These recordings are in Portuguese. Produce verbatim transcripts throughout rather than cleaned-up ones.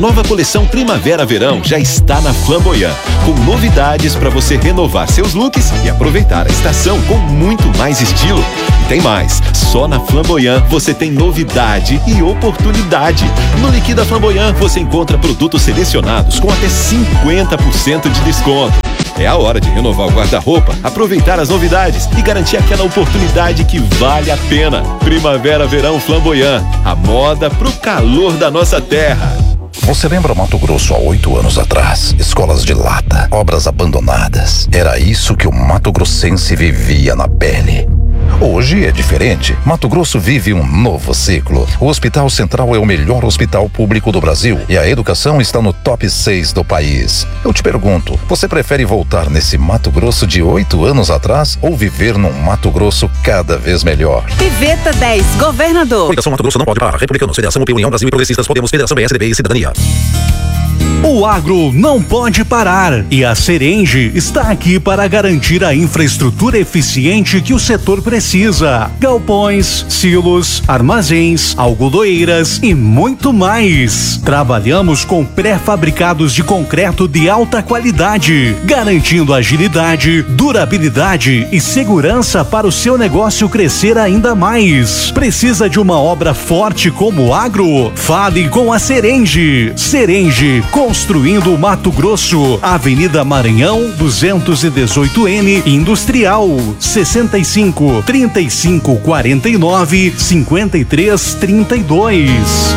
nova coleção Primavera-Verão já está na Flamboyant, com novidades para você renovar seus looks e aproveitar a estação com muito mais estilo. E tem mais, só na Flamboyant você tem novidade e oportunidade. No Liquida Flamboyant você encontra produtos selecionados com até cinquenta por cento de desconto. É a hora de renovar o guarda-roupa, aproveitar as novidades e garantir aquela oportunidade que vale a pena. Primavera-Verão Flamboyant, a moda pro calor da nossa terra. Você lembra Mato Grosso há oito anos atrás? Escolas de lata, obras abandonadas. Era isso que o mato-grossense vivia na pele. Hoje é diferente. Mato Grosso vive um novo ciclo. O Hospital Central é o melhor hospital público do Brasil e a educação está no top seis do país. Eu te pergunto, você prefere voltar nesse Mato Grosso de oito anos atrás ou viver num Mato Grosso cada vez melhor? Piveta dez, governador. Coligação Mato Grosso não pode parar. Republicanos, Federação U P, União Brasil e Progressistas, Podemos, Federação B S D B e Cidadania. O agro não pode parar e a Serenge está aqui para garantir a infraestrutura eficiente que o setor precisa. Galpões, silos, armazéns, algodoeiras e muito mais. Trabalhamos com pré-fabricados de concreto de alta qualidade, garantindo agilidade, durabilidade e segurança para o seu negócio crescer ainda mais. Precisa de uma obra forte como o agro? Fale com a Serenge. Serenge, construindo Mato Grosso, Avenida Maranhão, duzentos e dezoito N, Industrial, sessenta e cinco, trinta e cinco, quarenta e nove, cinquenta e três, trinta e dois.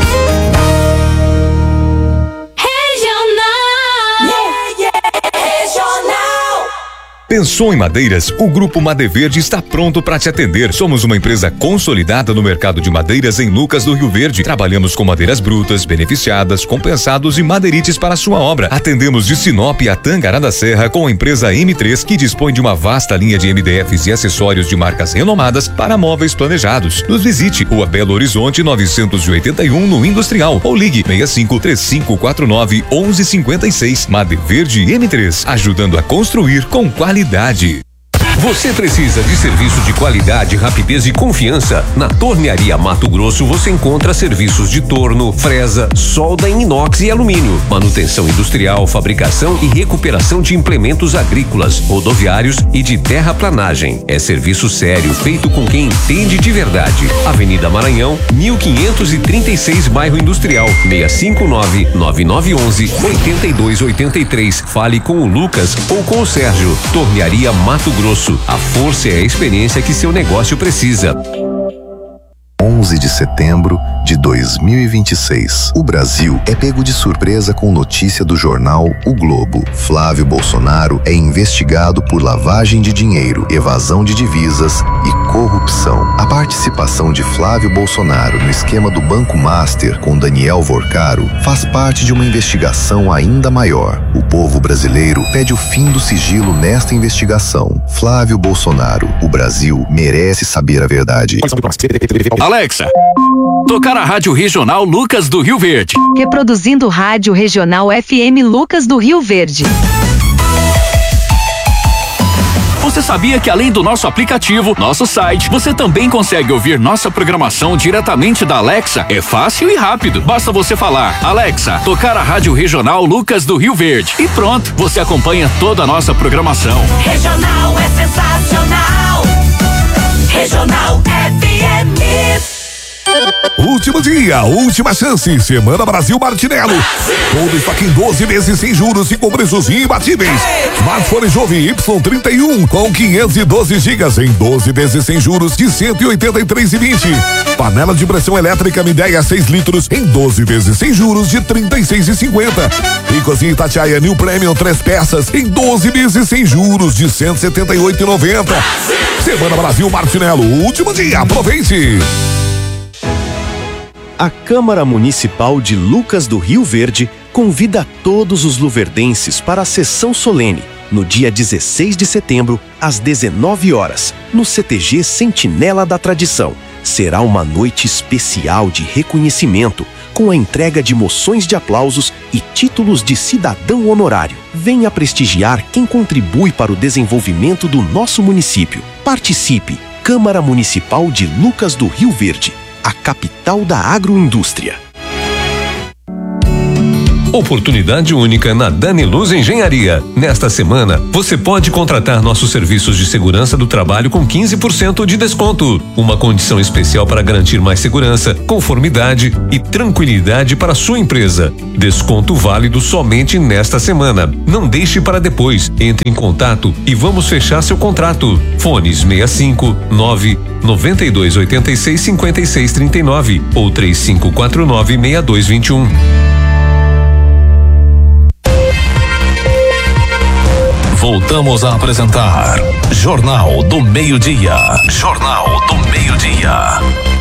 Pensou em madeiras? O Grupo Madeverde está pronto para te atender. Somos uma empresa consolidada no mercado de madeiras em Lucas do Rio Verde. Trabalhamos com madeiras brutas, beneficiadas, compensados e madeirites para sua obra. Atendemos de Sinop a Tangará da Serra com a empresa M três, que dispõe de uma vasta linha de M D Fs e acessórios de marcas renomadas para móveis planejados. Nos visite, Rua Belo Horizonte novecentos e oitenta e um, no Industrial, ou ligue seis cinco, três cinco quatro nove, onze cinquenta e seis. Madeverde M três, ajudando a construir com qualidade. Você precisa de serviço de qualidade, rapidez e confiança? Na Tornearia Mato Grosso você encontra serviços de torno, fresa, solda em inox e alumínio, manutenção industrial, fabricação e recuperação de implementos agrícolas, rodoviários e de terraplanagem. É serviço sério, feito com quem entende de verdade. Avenida Maranhão, mil quinhentos e trinta e seis, Bairro Industrial, seis cinco nove, nove nove um um, oito dois oito três. Fale com o Lucas ou com o Sérgio. Tornearia Mato Grosso. A força é a experiência que seu negócio precisa. onze de setembro de dois mil e vinte e seis. O Brasil é pego de surpresa com notícia do jornal O Globo. Flávio Bolsonaro é investigado por lavagem de dinheiro, evasão de divisas e corrupção. A participação de Flávio Bolsonaro no esquema do Banco Master com Daniel Vorcaro faz parte de uma investigação ainda maior. O povo brasileiro pede o fim do sigilo nesta investigação. Flávio Bolsonaro, o Brasil merece saber a verdade. Alexa, tocar a Rádio Regional Lucas do Rio Verde. Reproduzindo Rádio Regional F M Lucas do Rio Verde. Você sabia que além do nosso aplicativo, nosso site, você também consegue ouvir nossa programação diretamente da Alexa? É fácil e rápido. Basta você falar, Alexa, tocar a Rádio Regional Lucas do Rio Verde. E pronto, você acompanha toda a nossa programação. Regional é sensacional. Regional F M. Último dia, última chance, Semana Brasil Martinello. Todo estoque em doze vezes sem juros e com preços imbatíveis. Smartphone Jovem Y trinta e um com quinhentos e doze gigas em doze vezes sem juros de cento e oitenta e três reais e vinte. Panela de pressão elétrica Midea seis litros em doze vezes sem juros de trinta e seis reais e cinquenta. E cozinha Itatiaia New Premium três peças em doze vezes sem juros de cento e setenta e oito reais e noventa. Semana Brasil Martinello, último dia, aproveite! A Câmara Municipal de Lucas do Rio Verde convida todos os luverdenses para a sessão solene, no dia dezesseis de setembro, às dezenove horas, no C T G Sentinela da Tradição. Será uma noite especial de reconhecimento, com a entrega de moções de aplausos e títulos de cidadão honorário. Venha prestigiar quem contribui para o desenvolvimento do nosso município. Participe! Câmara Municipal de Lucas do Rio Verde, a capital da agroindústria. Oportunidade única na Dani Luz Engenharia. Nesta semana, você pode contratar nossos serviços de segurança do trabalho com quinze por cento de desconto. Uma condição especial para garantir mais segurança, conformidade e tranquilidade para a sua empresa. Desconto válido somente nesta semana. Não deixe para depois. Entre em contato e vamos fechar seu contrato. Fones seis cinco nove nove dois oito seis cinco seis três nove ou três cinco quatro nove seis dois dois um. Voltamos a apresentar Jornal do Meio-Dia. Jornal do Meio-Dia.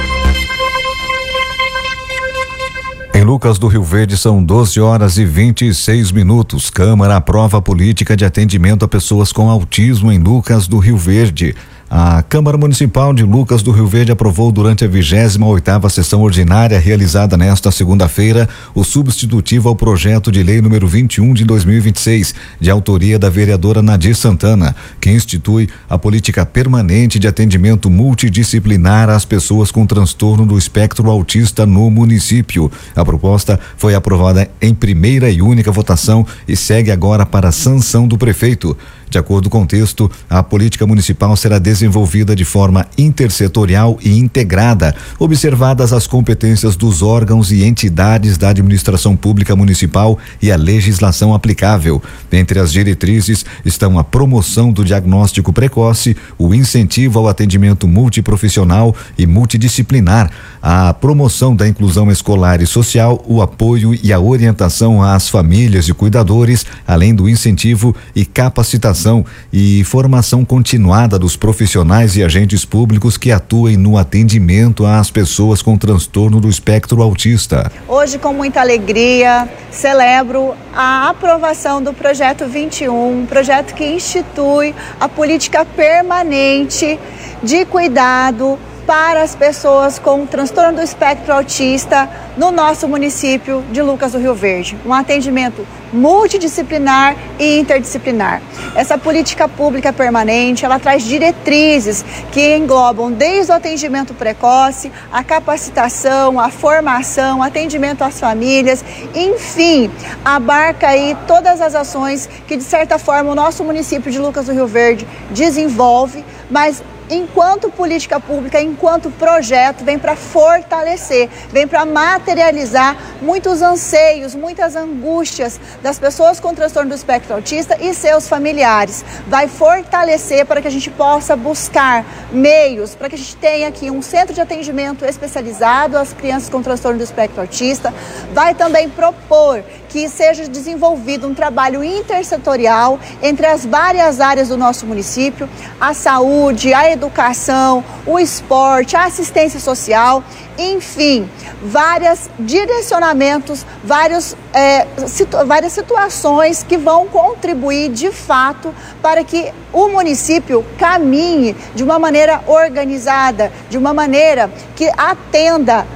Em Lucas do Rio Verde são doze horas e vinte e seis minutos. Câmara aprova a política de atendimento a pessoas com autismo em Lucas do Rio Verde. A Câmara Municipal de Lucas do Rio Verde aprovou durante a vigésima oitava sessão ordinária realizada nesta segunda-feira o substitutivo ao projeto de lei número vinte e um de dois mil e vinte e seis, de autoria da vereadora Nadir Santana, que institui a política permanente de atendimento multidisciplinar às pessoas com transtorno do espectro autista no município. A proposta foi aprovada em primeira e única votação e segue agora para a sanção do prefeito. De acordo com o texto, a política municipal será desenvolvida de forma intersetorial e integrada, observadas as competências dos órgãos e entidades da administração pública municipal e a legislação aplicável. Entre as diretrizes estão a promoção do diagnóstico precoce, o incentivo ao atendimento multiprofissional e multidisciplinar, a promoção da inclusão escolar e social, o apoio e a orientação às famílias e cuidadores, além do incentivo e capacitação e formação continuada dos profissionais e agentes públicos que atuem no atendimento às pessoas com transtorno do espectro autista. Hoje, com muita alegria, celebro a aprovação do projeto vinte e um, um projeto que institui a política permanente de cuidado para as pessoas com transtorno do espectro autista no nosso município de Lucas do Rio Verde. Um atendimento multidisciplinar e interdisciplinar. Essa política pública permanente, ela traz diretrizes que englobam desde o atendimento precoce, a capacitação, a formação, atendimento às famílias, enfim, abarca aí todas as ações que, de certa forma, o nosso município de Lucas do Rio Verde desenvolve, mas enquanto política pública, enquanto projeto, vem para fortalecer, vem para materializar muitos anseios, muitas angústias das pessoas com transtorno do espectro autista e seus familiares. Vai fortalecer para que a gente possa buscar meios, para que a gente tenha aqui um centro de atendimento especializado às crianças com transtorno do espectro autista. Vai também propor que seja desenvolvido um trabalho intersetorial entre as várias áreas do nosso município, a saúde, a educação, o esporte, a assistência social, enfim, vários direcionamentos, vários, é, situ- várias situações que vão contribuir de fato para que o município caminhe de uma maneira organizada, de uma maneira que atenda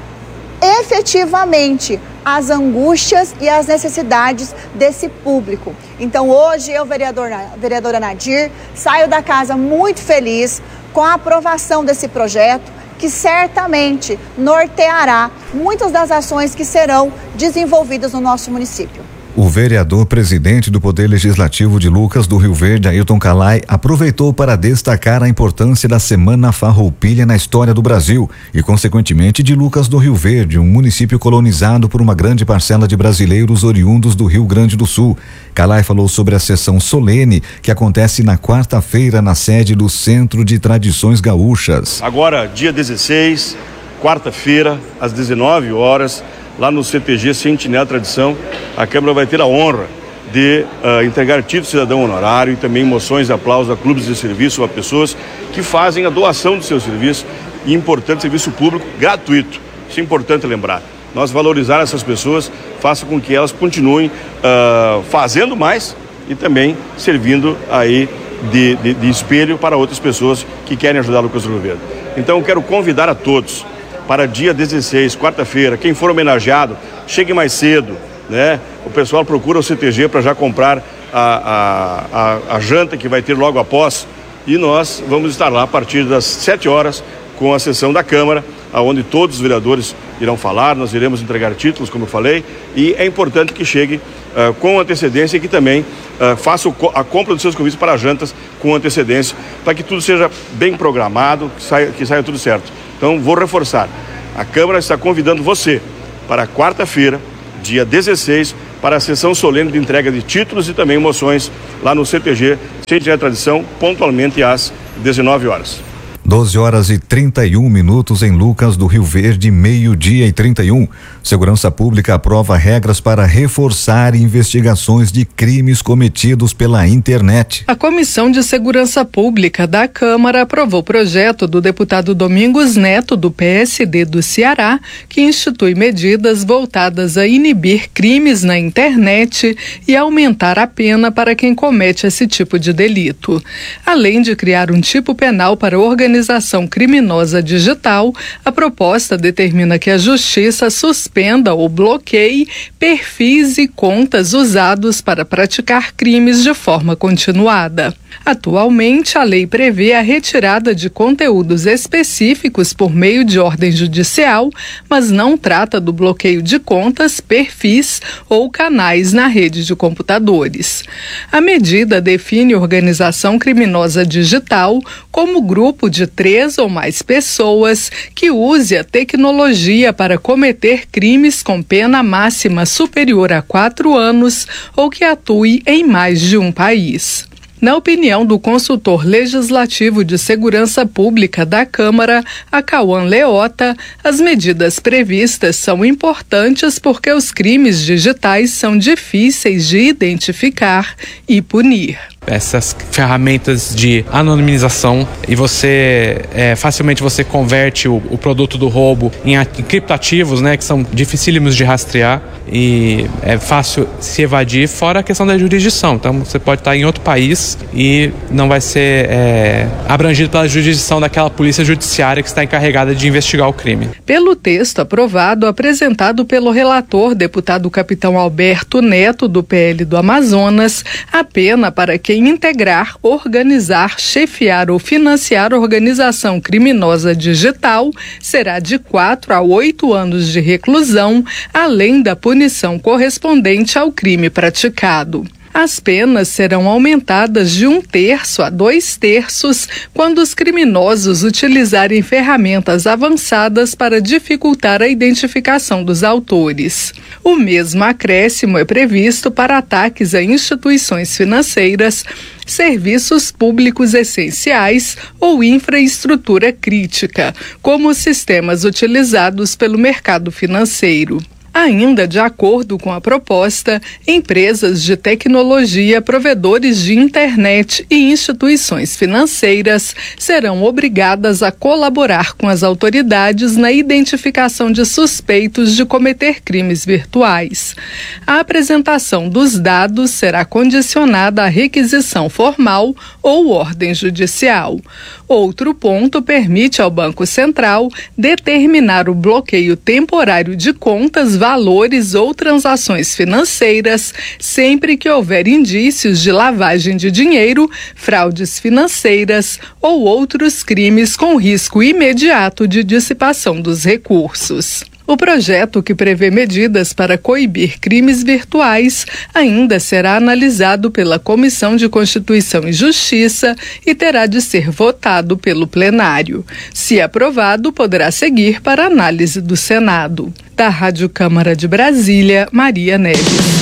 efetivamente as angústias e as necessidades desse público. Então hoje eu, vereador, vereadora Nadir, saio da casa muito feliz com a aprovação desse projeto, que certamente norteará muitas das ações que serão desenvolvidas no nosso município. O vereador presidente do Poder Legislativo de Lucas do Rio Verde, Ailton Calai, aproveitou para destacar a importância da Semana Farroupilha na história do Brasil e, consequentemente, de Lucas do Rio Verde, um município colonizado por uma grande parcela de brasileiros oriundos do Rio Grande do Sul. Calai falou sobre a sessão solene que acontece na quarta-feira na sede do Centro de Tradições Gaúchas. Agora, dia dezesseis, quarta-feira, às dezenove horas, lá no C T G Sentinela Tradição, a Câmara vai ter a honra de uh, entregar título de cidadão honorário e também moções de aplauso a clubes de serviço, a pessoas que fazem a doação do seu serviço e importante serviço público gratuito. Isso é importante lembrar. Nós valorizar essas pessoas faça com que elas continuem uh, fazendo mais e também servindo aí de, de, de espelho para outras pessoas que querem ajudar o Lucas do Rio Verde. Então eu quero convidar a todos para dia dezesseis, quarta-feira, quem for homenageado, chegue mais cedo, né? O pessoal procura o C T G para já comprar a, a, a, a janta que vai ter logo após e nós vamos estar lá a partir das sete horas com a sessão da Câmara, onde todos os vereadores irão falar, nós iremos entregar títulos, como eu falei, e é importante que chegue uh, com antecedência e que também uh, faça o, a compra dos seus convites para jantas com antecedência, para que tudo seja bem programado, que saia, que saia tudo certo. Então, vou reforçar, a Câmara está convidando você para quarta-feira, dia dezesseis, para a sessão solene de entrega de títulos e também moções lá no C T G, Centro de Tradição, pontualmente às dezenove horas. doze horas e trinta e um minutos em Lucas do Rio Verde, meio-dia e trinta e um. Segurança Pública aprova regras para reforçar investigações de crimes cometidos pela internet. A Comissão de Segurança Pública da Câmara aprovou o projeto do deputado Domingos Neto, do P S D do Ceará, que institui medidas voltadas a inibir crimes na internet e aumentar a pena para quem comete esse tipo de delito. Além de criar um tipo penal para organizar organização criminosa digital, a proposta determina que a Justiça suspenda ou bloqueie perfis e contas usados para praticar crimes de forma continuada. Atualmente, a lei prevê a retirada de conteúdos específicos por meio de ordem judicial, mas não trata do bloqueio de contas, perfis ou canais na rede de computadores. A medida define organização criminosa digital como grupo de três ou mais pessoas que use a tecnologia para cometer crimes com pena máxima superior a quatro anos ou que atue em mais de um país. Na opinião do consultor legislativo de segurança pública da Câmara, Acauan Leota, as medidas previstas são importantes porque os crimes digitais são difíceis de identificar e punir. Essas ferramentas de anonimização e você é, facilmente você converte o, o produto do roubo em, a, em criptativos, né, que são dificílimos de rastrear e é fácil se evadir, fora a questão da jurisdição. Então você pode estar em outro país e não vai ser é, abrangido pela jurisdição daquela polícia judiciária que está encarregada de investigar o crime. Pelo texto aprovado, apresentado pelo relator, deputado Capitão Alberto Neto, do P L do Amazonas, a pena para quem integrar, organizar, chefiar ou financiar organização criminosa digital será de quatro a oito anos de reclusão, além da punição correspondente ao crime praticado. As penas serão aumentadas de um terço a dois terços quando os criminosos utilizarem ferramentas avançadas para dificultar a identificação dos autores. O mesmo acréscimo é previsto para ataques a instituições financeiras, serviços públicos essenciais ou infraestrutura crítica, como os sistemas utilizados pelo mercado financeiro. Ainda de acordo com a proposta, empresas de tecnologia, provedores de internet e instituições financeiras serão obrigadas a colaborar com as autoridades na identificação de suspeitos de cometer crimes virtuais. A apresentação dos dados será condicionada à requisição formal ou ordem judicial. Outro ponto permite ao Banco Central determinar o bloqueio temporário de contas, valores ou transações financeiras sempre que houver indícios de lavagem de dinheiro, fraudes financeiras ou outros crimes com risco imediato de dissipação dos recursos. O projeto, que prevê medidas para coibir crimes virtuais, ainda será analisado pela Comissão de Constituição e Justiça e terá de ser votado pelo plenário. Se aprovado, poderá seguir para análise do Senado. Da Rádio Câmara de Brasília, Maria Neves.